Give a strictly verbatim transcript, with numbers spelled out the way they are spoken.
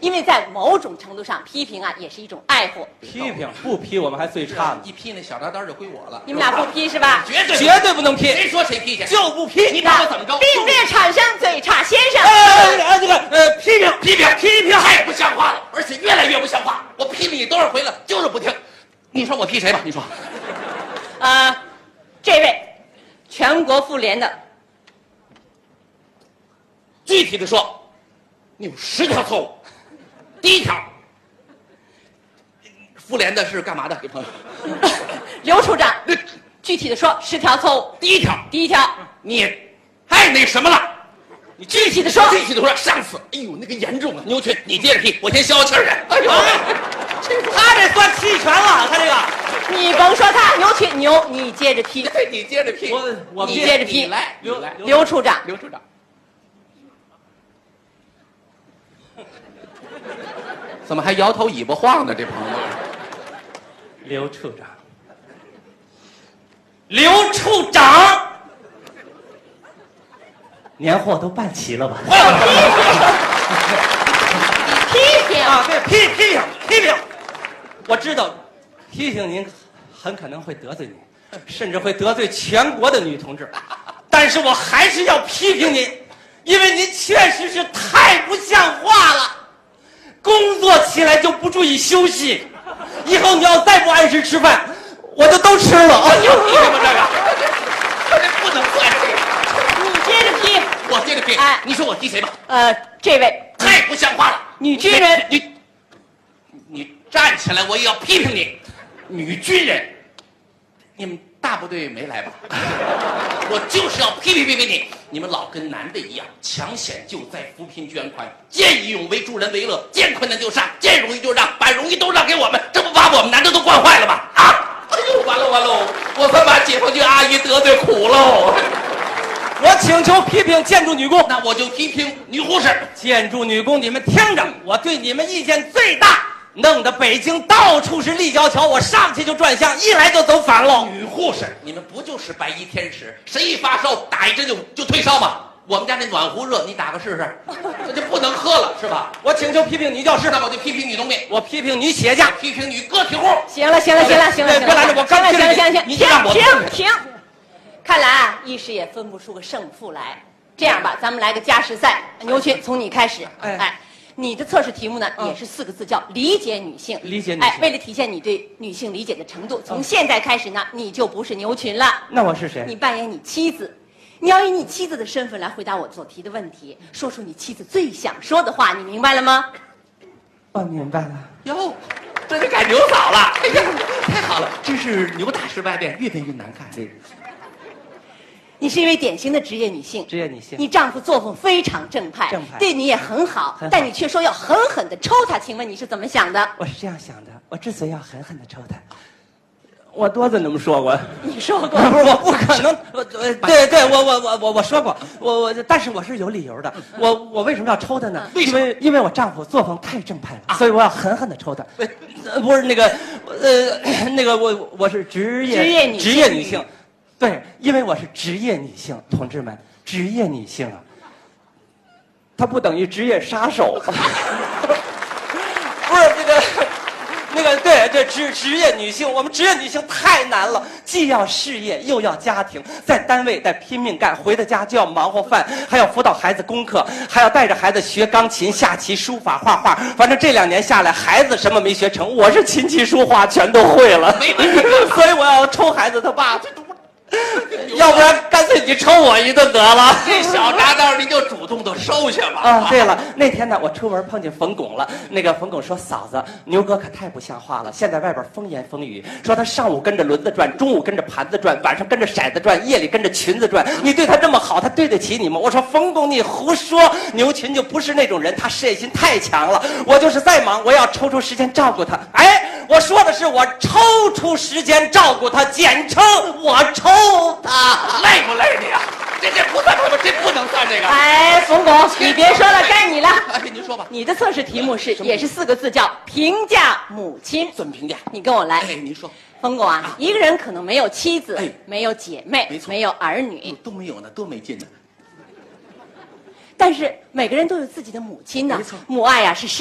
因为在某种程度上，批评啊也是一种爱护。 批评不批，我们还最差呢。 一批那小单单就归我了。 你们俩不批是吧？ 绝对绝对不能批， 谁说谁批去？ 就不批。 你把我怎么着？ 并列产生最差先生。 呃呃，这个呃，批评批评批评，太不像话了，而且越来越不像话。我批评你多少回了，就是不听。你说我批谁吧？你说。 呃，这位全国妇联的， 具体的说，你有十条错误。第一条，妇联的是干嘛的？给朋友。 刘处长，具体的说十条错误。 第一条， 第一条， 你太那什么了。 你具体的说。 具体的说，上次，哎呦，那个严重啊！牛群，你接着批，我先消消气儿去。哎呦， 他这算弃权了，他这个。 你甭说他牛群牛，你接着批。 你接着批。 我我你接着批。 你来， 刘来， 刘处长， 刘处长。怎么还摇头尾巴晃呢？这朋友。 刘处长，刘处长，年货都办齐了吧？ 批评啊，对，批批评批评，我知道，批评您很可能会得罪您，甚至会得罪全国的女同志，但是我还是要批评您，因为您确实是太不像话了，工作起来就不注意休息，以后你要再不按时吃饭，我就都吃了。 哎呦，你什么这个？这不能算这个。 你接着批。 我接着批。 哎， 你说我批谁吧？ 呃，这位太不像话了， 女军人， 你你你站起来，我也要批评你。女军人，你们大部队没来吧？我就是要批评批评你，你们老跟男的一样，抢险救灾，扶贫捐款，见义勇为，助人为乐，见困难就上，见容易就让，把容易都让给我们，这不把我们男的都惯坏了吗？啊！哎呦，完了完了，我算把解放军阿姨得罪苦喽。 我请求批评建筑女工， 那我就批评女护士。 建筑女工，你们听着，我对你们意见最大，弄得北京到处是立交桥，我上去就转向，一来就走反喽。 女护士，你们不就是白衣天使？谁一发烧打一针就就退烧吗？我们家这暖壶热，你打个试试，这就不能喝了是吧？ 我请求批评女教师， 那我就批评女农民， 我批评女企业家， 批评女个体户。 行了行了行了行了， 别拦着我， 行了行了行了行了， 你让我停停停。看来啊，一时也分不出个胜负来。这样吧，咱们来个加时赛。牛群，从你开始。 哎哎，你的测试题目呢，也是四个字，叫理解女性。 理解女性。 哎，为了体现你对女性理解的程度，从现在开始呢，你就不是牛群了。 那我是谁？ 你扮演你妻子，你要以你妻子的身份来回答我所提的问题，说出你妻子最想说的话，你明白了吗？ 我明白了。 哟，这就改牛嫂了。哎呀，太好了，真是牛大十八变，越变越难看。这。 你是一位典型的职业女性， 职业女性， 你丈夫作风非常正派， 正派， 对你也很好， 很好， 但你却说要狠狠地抽他，请问你是怎么想的？ 我是这样想的，我之所以要狠狠地抽他，我多次那么说过。 你说过？ 不是，我不可能。我呃，对对，我我我我我说过，我我，但是我是有理由的。我我为什么要抽他呢？ 为什么？ 因为因为我丈夫作风太正派了，所以我要狠狠地抽他。呃，不是那个，呃，那个我我是职业职业女性职业女性。对，因为我是职业女性，同志们，职业女性啊，她不等于职业杀手。不是这个，那个，对对，职职业女性，我们职业女性太难了，既要事业又要家庭，在单位得拼命干，回到家就要忙活饭，还要辅导孩子功课，还要带着孩子学钢琴、下棋、书法、画画。反正这两年下来，孩子什么没学成，我是琴棋书画全都会了。 没问题， 所以我要抽孩子他爸。要不然干脆你抽我一顿得了。 这小铡刀你就主动的收下吧。 啊，对了，那天呢，我出门碰见冯巩了。那个冯巩说：“嫂子，牛哥可太不像话了。现在外边风言风语，说他上午跟着轮子转，中午跟着盘子转，晚上跟着骰子转，夜里跟着裙子转。你对他这么好，他对得起你吗？”我说：“冯巩，你胡说。牛群就不是那种人，他事业心太强了。我就是再忙，我也要抽出时间照顾他。哎，我说的是我抽出时间照顾他，简称我抽他。” 累不累的呀？这这不算什么，这不能算这个。 哎，冯巩，你别说了，该你了。 哎，您说吧。 你的测试题目是也是四个字，叫评价母亲。 怎么评价？ 你跟我来。 哎，您说。 冯巩啊，一个人可能没有妻子， 哎， 没有姐妹， 没错， 没有儿女， 都没有呢，多没劲呢。 但是每个人都有自己的母亲呢。 没错， 母爱呀是。